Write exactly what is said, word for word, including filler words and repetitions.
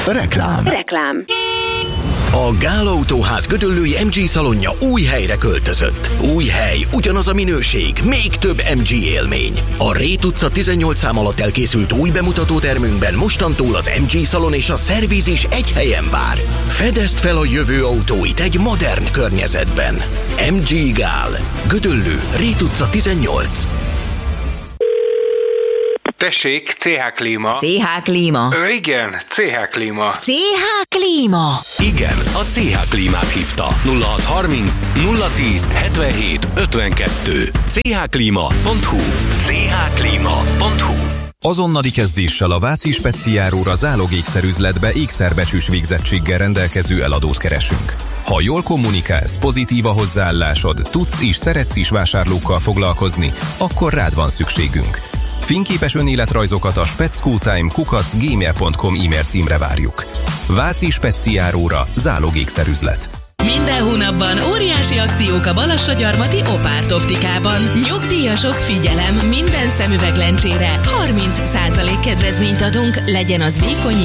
Reklám. Reklám. A Gál Autóház gödöllői em gé szalonja új helyre költözött. Új hely, ugyanaz a minőség, még több em gé élmény. A Rét utca tizennyolc szám alatt elkészült új bemutatótermünkben mostantól az em gé szalon és a szerviz is egy helyen vár. Fedezd fel a jövő autóit egy modern környezetben. em gé Gál. Gödöllő, Rét utca tizennyolc. Tessék, cé há Klíma. cé há Klíma. Ö, igen, cé há Klíma. cé há Klíma. Igen, a cé há Klímát hívta. nulla hat harminc nulla tíz hetvenhét ötvenkettő. cé há klíma pont hu. cé há klíma pont hu. Azonnali kezdéssel a Váci Speciáróra zálogékszerüzletbe ékszerbecsűs végzettséggel rendelkező eladót keresünk. Ha jól kommunikálsz, pozitív a hozzáállásod, tudsz és szeretsz is vásárlókkal foglalkozni, akkor rád van szükségünk. Fényképes önéletrajzokat a speckotime kukac gmail pont com e-mail címre várjuk. Váci Speciáróra zálogékszerüzlet. Minden hónapban óriási akciók a Balassagyarmati Opárt optikában. Nyugdíjasok, figyelem, minden szemüveglencsére harminc százalék kedvezményt adunk, legyen az vékony